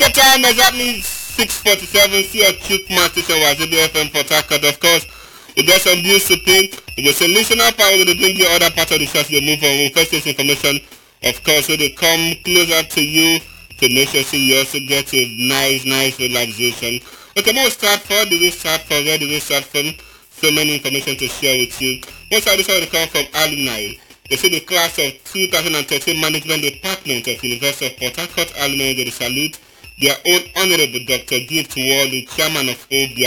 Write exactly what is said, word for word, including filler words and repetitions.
time exactly six forty-seven. See a Chukma station was A B F M Port Harcourt. Of course, we got some bills to pay. We got some listener power. We're going to bring you other parts of the show. They move on. First this information, of course, so they come closer to you to make sure so you also get a nice, nice relaxation. Okay, now we start for the we start for where do we start from? So many information to share with you. Most of this will come from alumni. They say the class of two thousand thirteen Management Department of University of Port Harcourt alumni they salute their own Honorable Doctor Gift Wall, the chairman of O B I.